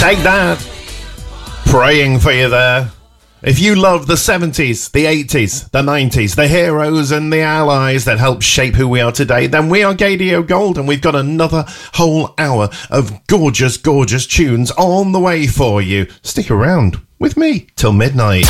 Take that. Praying for you there. If you love the 70s, the 80s, the 90s, the heroes and the allies that helped shape who we are today, then we are Gadio Gold, and we've got another whole hour of gorgeous, gorgeous tunes on the way for you. Stick around with me till midnight.